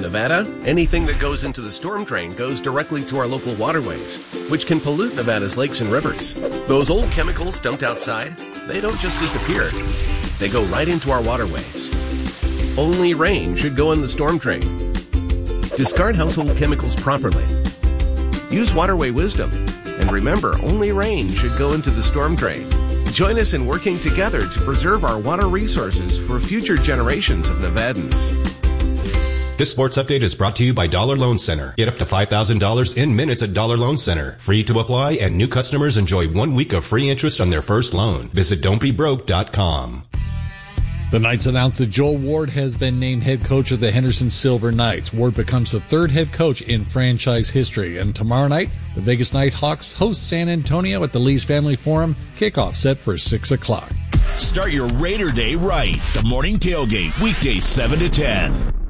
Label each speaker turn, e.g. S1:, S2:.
S1: Nevada, anything that goes into the storm drain goes directly to our local waterways, which can pollute Nevada's lakes and rivers. Those old chemicals dumped outside, they don't just disappear. They go right into our waterways. Only rain should go in the storm drain. Discard household chemicals properly. Use waterway wisdom. And remember, only rain should go into the storm drain. Join us in working together to preserve our water resources for future generations of Nevadans.
S2: This sports update is brought to you by Dollar Loan Center. Get up to $5,000 in minutes at Dollar Loan Center. Free to apply, and new customers enjoy 1 week of free interest on their first loan. Visit don'tbebroke.com.
S3: The Knights announced that Joel Ward has been named head coach of the Henderson Silver Knights. Ward becomes the third head coach in franchise history. And tomorrow night, the Vegas Nighthawks host San Antonio at the Lee's Family Forum. Kickoff set for 6 o'clock.
S4: Start your Raider Day right. The Morning Tailgate, weekdays 7 to 10.